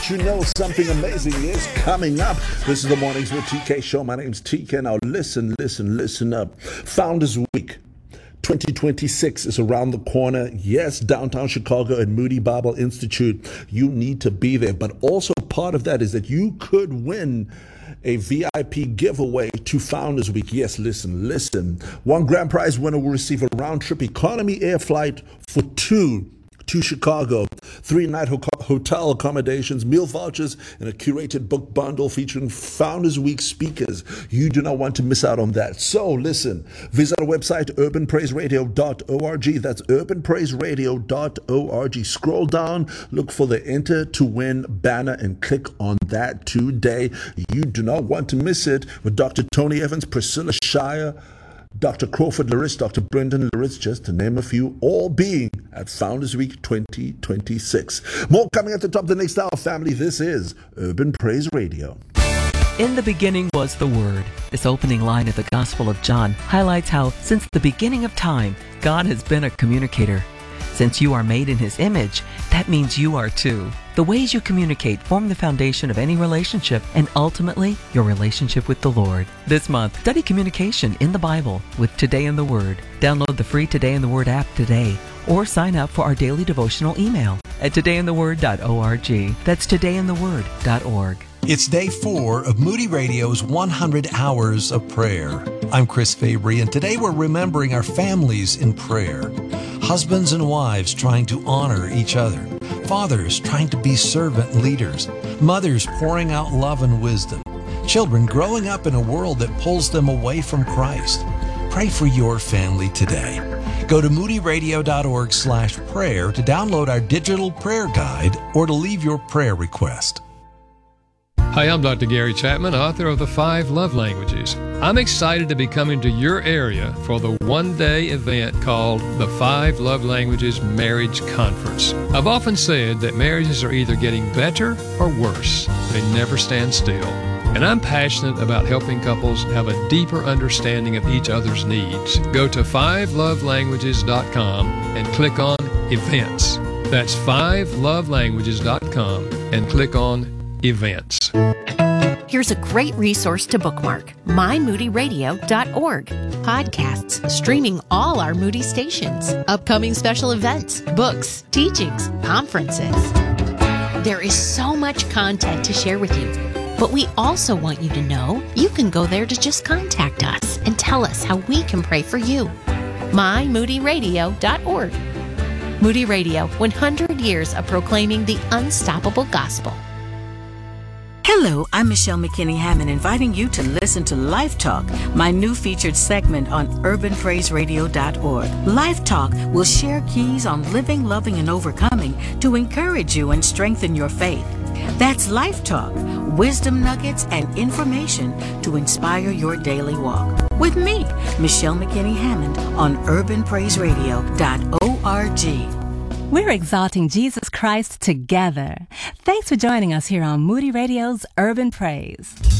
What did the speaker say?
you know something amazing is coming up. This is the Mornings with TK show. My name's TK. Now listen up. Founders Week 2026 is around the corner. Yes, downtown Chicago and Moody Bible Institute. You need to be there. But also part of that is that you could win a VIP giveaway to Founders Week. Yes, listen. One grand prize winner will receive a round-trip economy air flight for two to Chicago, 3-night hotel accommodations, meal vouchers, and a curated book bundle featuring Founders Week speakers. You do not want to miss out on that. So listen, visit our website, urbanpraiseradio.org. That's urbanpraiseradio.org. Scroll down, look for the Enter to Win banner, and click on that today. You do not want to miss it with Dr. Tony Evans, Priscilla Shire, Dr. Crawford Laris, Dr. Brendan Laris, just to name a few, all being at Founders Week 2026. More coming at the top of the next hour, family. This is Urban Praise Radio. In the beginning was the Word. This opening line of the Gospel of John highlights how, since the beginning of time, God has been a communicator. Since you are made in His image, that means you are too. The ways you communicate form the foundation of any relationship and ultimately your relationship with the Lord. This month, study communication in the Bible with Today in the Word. Download the free Today in the Word app today or sign up for our daily devotional email at todayintheword.org. That's todayintheword.org. It's day 4 of Moody Radio's 100 Hours of Prayer. I'm Chris Fabry, and today we're remembering our families in prayer. Husbands and wives trying to honor each other. Fathers trying to be servant leaders. Mothers pouring out love and wisdom. Children growing up in a world that pulls them away from Christ. Pray for your family today. Go to moodyradio.org/prayer to download our digital prayer guide or to leave your prayer request. Hi, I'm Dr. Gary Chapman, author of The 5 Love Languages. I'm excited to be coming to your area for the one-day event called the 5 Love Languages Marriage Conference. I've often said that marriages are either getting better or worse. They never stand still. And I'm passionate about helping couples have a deeper understanding of each other's needs. Go to 5lovelanguages.com and click on Events. That's 5lovelanguages.com and click on Events. Here's a great resource to bookmark, mymoodyradio.org. Podcasts streaming all our Moody stations, upcoming special events, books, teachings, conferences. There is so much content to share with you, but we also want you to know you can go there to just contact us and tell us how we can pray for you. mymoodyradio.org. Moody Radio, 100 years of proclaiming the unstoppable gospel. Hello, I'm Michelle McKinney Hammond, inviting you to listen to Life Talk, my new featured segment on urbanpraiseradio.org. Life Talk will share keys on living, loving, and overcoming to encourage you and strengthen your faith. That's Life Talk, wisdom nuggets and information to inspire your daily walk. With me, Michelle McKinney Hammond, on urbanpraiseradio.org. We're exalting Jesus Christ together. Thanks for joining us here on Moody Radio's Urban Praise.